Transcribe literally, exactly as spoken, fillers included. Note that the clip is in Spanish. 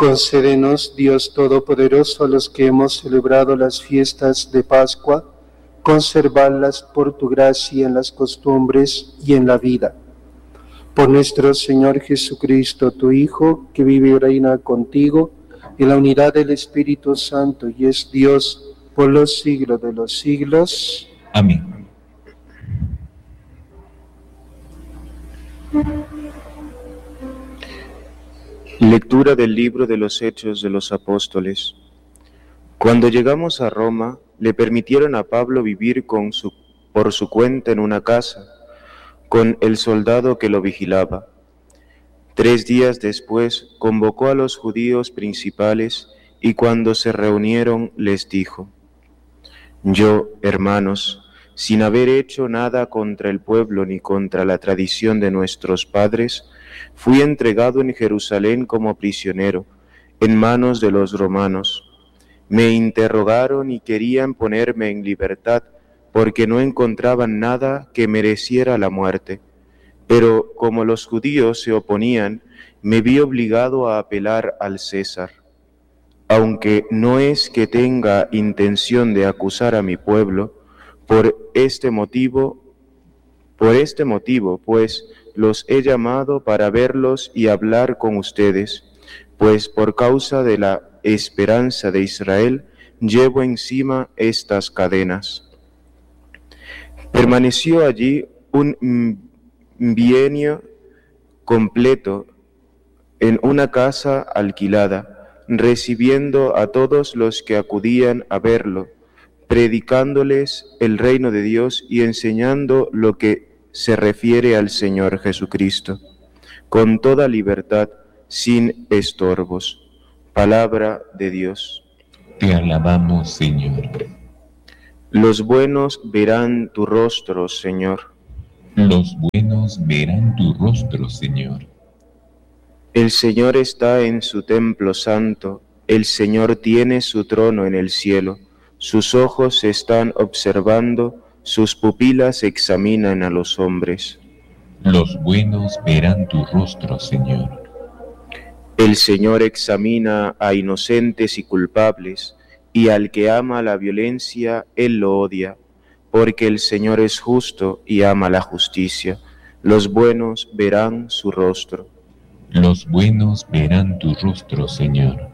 Concédenos, Dios Todopoderoso, a los que hemos celebrado las fiestas de Pascua, conservarlas por tu gracia en las costumbres y en la vida. Por nuestro Señor Jesucristo, tu Hijo, que vive y reina contigo, en la unidad del Espíritu Santo, y es Dios por los siglos de los siglos. Amén. Lectura del libro de los Hechos de los Apóstoles. Cuando llegamos a Roma, le permitieron a Pablo vivir con su, por su cuenta en una casa, con el soldado que lo vigilaba. Tres días después convocó a los judíos principales y cuando se reunieron les dijo: Yo, hermanos, sin haber hecho nada contra el pueblo ni contra la tradición de nuestros padres, fui entregado en Jerusalén como prisionero, en manos de los romanos. Me interrogaron y querían ponerme en libertad, porque no encontraban nada que mereciera la muerte. Pero como los judíos se oponían, me vi obligado a apelar al César. Aunque no es que tenga intención de acusar a mi pueblo, por este motivo, por este motivo, pues, los he llamado para verlos y hablar con ustedes, pues por causa de la esperanza de Israel llevo encima estas cadenas. Permaneció allí un bienio completo en una casa alquilada, recibiendo a todos los que acudían a verlo, predicándoles el reino de Dios y enseñando lo que se refiere al Señor Jesucristo, con toda libertad, sin estorbos. Palabra de Dios. Te alabamos, Señor. Los buenos verán tu rostro, Señor. Los buenos verán tu rostro, Señor. El Señor está en su templo santo, el Señor tiene su trono en el cielo, sus ojos están observando, sus pupilas examinan a los hombres. Los buenos verán tu rostro, Señor. El Señor examina a inocentes y culpables, y al que ama la violencia, Él lo odia, porque el Señor es justo y ama la justicia. Los buenos verán su rostro. Los buenos verán tu rostro, Señor.